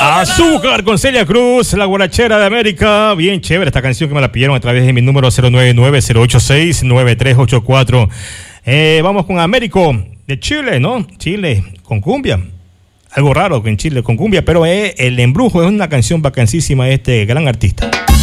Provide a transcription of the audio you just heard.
Azúcar con Celia Cruz, la guarachera de América. Bien chévere esta canción que me la pidieron a través de mi número 099-086-9384. Vamos con Américo de Chile, ¿no? Chile con cumbia. Algo raro que en Chile con cumbia, pero el embrujo es una canción vacancísima de este gran artista.